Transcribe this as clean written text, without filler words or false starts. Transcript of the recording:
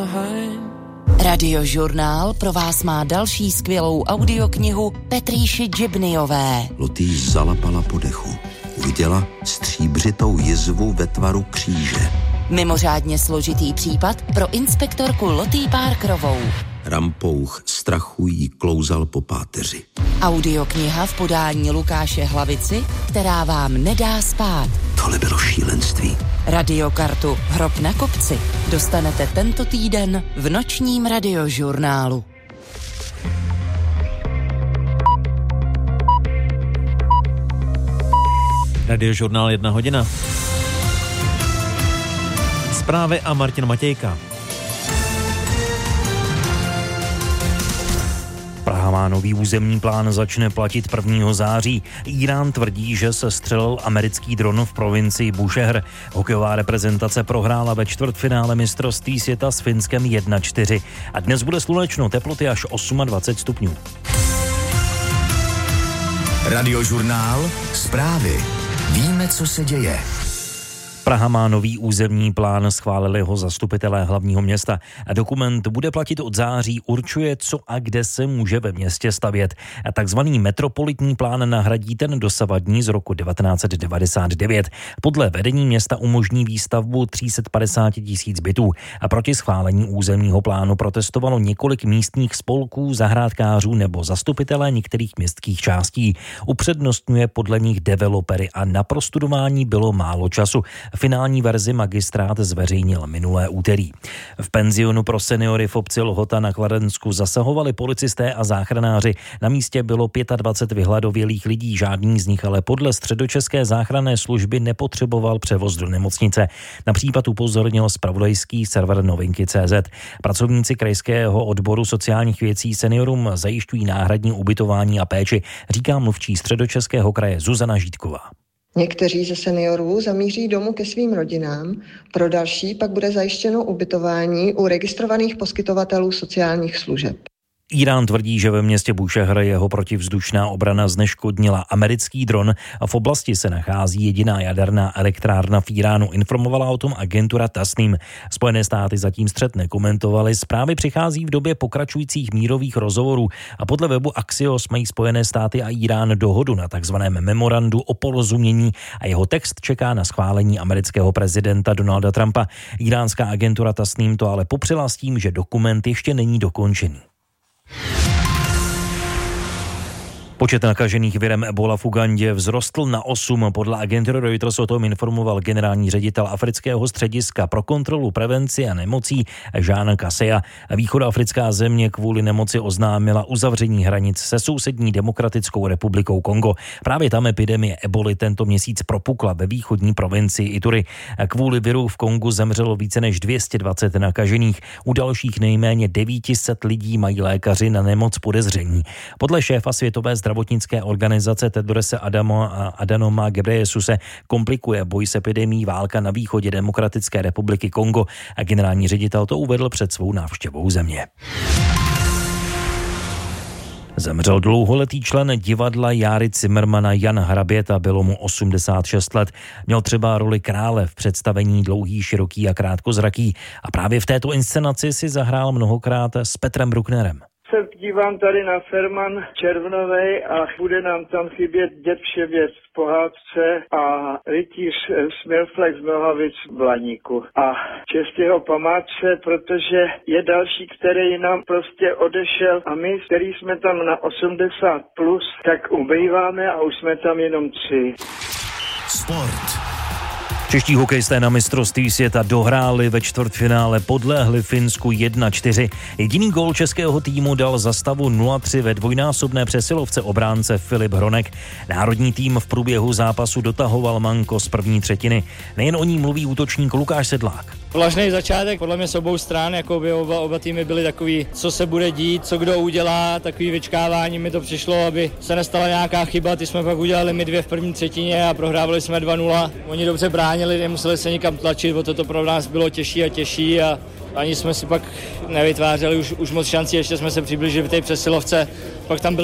Radiožurnál pro vás má další skvělou audioknihu Petrýši Džibnyové. Lotý zalapala po dechu. Uviděla stříbřitou jizvu ve tvaru kříže. Mimořádně složitý případ pro inspektorku Lotý Parkerovou. Rampouch strachu jí klouzal po páteři. Audiokniha v podání Lukáše Hlavici, která vám nedá spát. Tohle bylo šílenství. Radiokartu Hrob na kopci dostanete tento týden v nočním radiožurnálu. Radiožurnál 1 hodina. Zprávy a Martin Matějka. Praha má nový územní plán, začne platit 1. září. Írán tvrdí, že se střelil americký dron v provincii Búšehr. Hokejová reprezentace prohrála ve čtvrtfinále mistrovství světa s Finskem 1-4. A dnes bude slunečno, teploty až 28 stupňů. Radiožurnál, zprávy. Víme, co se děje. Praha má nový územní plán, schválili ho zastupitelé hlavního města. A dokument bude platit od září, určuje, co a kde se může ve městě stavět. A takzvaný metropolitní plán nahradí ten dosavadní z roku 1999. Podle vedení města umožní výstavbu 350 000 bytů. A proti schválení územního plánu protestovalo několik místních spolků, zahrádkářů nebo zastupitelé některých městských částí. Upřednostňuje podle nich developery a na prostudování bylo málo času. Finální verzi magistrát zveřejnil minulé úterý. V penzionu pro seniory v obci Lhota na Kladensku zasahovali policisté a záchranáři. Na místě bylo 25 vyhladovělých lidí, žádný z nich ale podle středočeské záchranné služby nepotřeboval převoz do nemocnice. Na případ upozornil zpravodajský server Novinky.cz. Pracovníci krajského odboru sociálních věcí seniorům zajišťují náhradní ubytování a péči, říká mluvčí Středočeského kraje Zuzana Žítková. Někteří ze seniorů zamíří domů ke svým rodinám, pro další pak bude zajištěno ubytování u registrovaných poskytovatelů sociálních služeb. Írán tvrdí, že ve městě Búšehr jeho protivzdušná obrana zneškodnila americký dron a v oblasti se nachází jediná jaderná elektrárna v Íránu. Informovala o tom agentura Tasnim. Spojené státy zatím střet nekomentovaly. Zprávy přichází v době pokračujících mírových rozhovorů a podle webu Axios mají Spojené státy a Írán dohodu na takzvaném memorandu o porozumění a jeho text čeká na schválení amerického prezidenta Donalda Trumpa. Íránská agentura Tasnim to ale popřela s tím, že dokument ještě není dokončený. Počet nakažených virem Ebola v Ugandě vzrostl na 8. Podle agentury Reuters o tom informoval generální ředitel Afrického střediska pro kontrolu, prevenci a nemocí Jean Kaseya. Východoafrická země kvůli nemoci oznámila uzavření hranic se sousední Demokratickou republikou Kongo. Právě tam epidemie Eboly tento měsíc propukla ve východní provincii Ituri. Kvůli viru v Kongu zemřelo více než 220 nakažených. U dalších nejméně 900 lidí mají lékaři na nemoc podezření. Podle šéfa Světové zdravotnické organizace Tedrose Adhanoma Ghebreyesusese komplikuje boj s epidemií válka na východě Demokratické republiky Kongo a generální ředitel to uvedl před svou návštěvou země. Zemřel dlouholetý člen divadla Járy Cimrmana Jan Hraběta, bylo mu 86 let. Měl třeba roli krále v představení Dlouhý, široký a krátkozraký a právě v této inscenaci si zahrál mnohokrát s Petrem Brucknerem. Se dívám tady na Ferman Červnovej a bude nám tam chybět Děd Vševěc v pohádce a rytíř Smirflex z Nohavic v Blaníku. A čest jeho památce, protože je další, který nám prostě odešel a my, který jsme tam na 80 plus, tak ubýváme a už jsme tam jenom 3. Sport. Čeští hokejisté na mistrovství světa dohráli ve čtvrtfinále, podlehli Finsku 1-4. Jediný gól českého týmu dal za stavu 0-3 ve dvojnásobné přesilovce obránce Filip Hronek. Národní tým v průběhu zápasu dotahoval manko z první třetiny. Nejen o ní mluví útočník Lukáš Sedlák. Vlažný začátek, podle mě s obou stran, jako by oba týmy byly takový, co se bude dít, co kdo udělá, takový vyčkávání mi to přišlo, aby se nestala nějaká chyba, ty jsme pak udělali my 2 v první třetině a prohrávali jsme 2-0. Oni dobře bránili, nemuseli se nikam tlačit, o to pro nás bylo těžší a těžší a ani jsme si pak nevytvářeli už moc šancí, ještě jsme se přiblížili v té přesilovce, pak tam byly